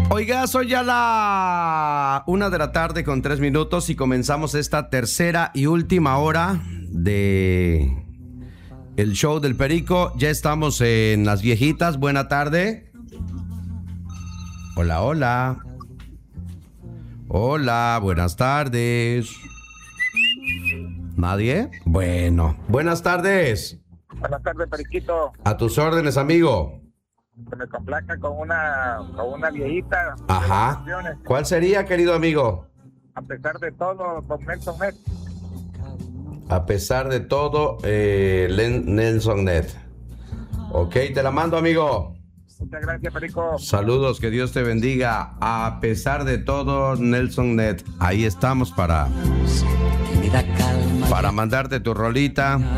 Oiga, soy ya la 1:03 y comenzamos esta tercera y última hora de el show del Perico. Ya estamos en Las Viejitas. Buena tarde. Hola, hola. Hola, buenas tardes. ¿Nadie? Bueno, buenas tardes. Buenas tardes, Periquito. A tus órdenes, amigo. Se me complaca con una viejita. Ajá. ¿Cuál sería, querido amigo? A pesar de todo, con Nelson Ned. A pesar de todo, Nelson Ned. Ok, te la mando, amigo. Muchas gracias, Perico. Saludos, que Dios te bendiga. A pesar de todo, Nelson Ned. Ahí estamos para mandarte tu rolita.